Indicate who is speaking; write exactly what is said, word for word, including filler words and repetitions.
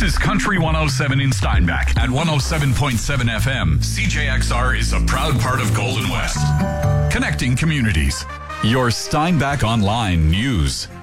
Speaker 1: is Country one oh seven in Steinbach at one oh seven point seven F M. C J X R is a proud part of Golden West. Connecting communities. Your Steinbach Online News.